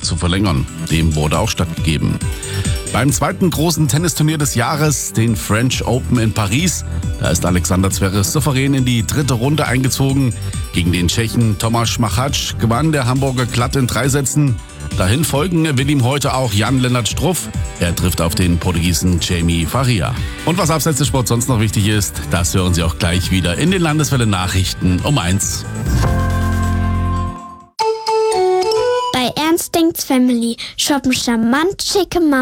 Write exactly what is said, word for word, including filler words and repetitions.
zu verlängern. Dem wurde auch stattgegeben. Beim zweiten großen Tennisturnier des Jahres, den French Open in Paris, da ist Alexander Zverev souverän in die dritte Runde eingezogen. Gegen den Tschechen Tomáš Machač gewann der Hamburger glatt in drei Sätzen. Dahin folgen will ihm heute auch Jan-Lennart Struff. Er trifft auf den Portugiesen Jamie Faria. Und was abseits des Sports sonst noch wichtig ist, das hören Sie auch gleich wieder in den Landeswelle-Nachrichten um eins. Bei Ernst denkt's Family shoppen charmant schicke Mama.